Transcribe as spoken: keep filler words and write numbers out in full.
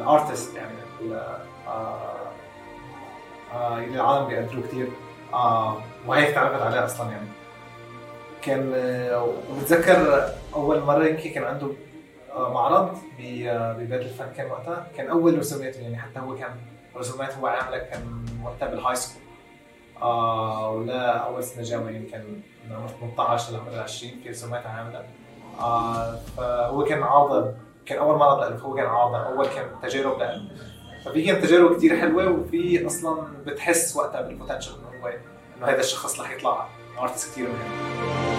الارتست يعني آه آه اللي العالم بيقدروا كتير آه وهيك تعرفت عليه اصلا يعني. كان آه وبتذكر اول مره يمكن كان عنده آه معرض ببيت الفن، كان وقتها كان اول رسوماته يعني، حتى هو كان رسومات هو عامله كان وقتها بالهاي سكول آه ولا اول سنه جامعه يمكن من عمر ثمانية عشر لعمر عشرين في رسومات عامله آه فهو كان عارضه، كان اول معرض له، هو كان عارضه اول كان تجارب له، ففي كانت تجارب كتير حلوه، وفي اصلا بتحس وقتها بالبوتنشل انه هو انه هذا الشخص رح يطلع ارتست كتير مهم.